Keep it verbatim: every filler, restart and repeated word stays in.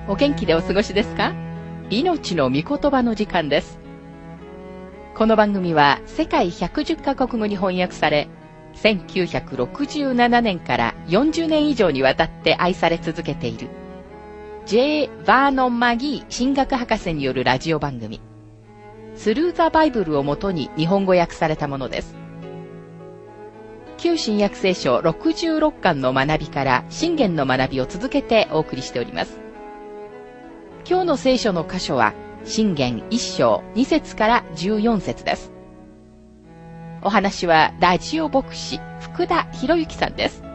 お元気でお過ごしですか？命の御言葉の時間です。この番組は世界ひゃくじゅっカ国語に翻訳され、せんきゅうひゃくろくじゅうななねんからよんじゅうねん以上にわたって愛され続けている J. バーノン・マギー神学博士によるラジオ番組スルー・ザ・バイブルをもとに日本語訳されたものです。旧新約聖書ろくじゅうろっかんの学びから箴言の学びを続けてお送りしております。今日の聖書の箇所は箴言いっ章に節からじゅうよん節です。お話はラジオ牧師福田博之さんです。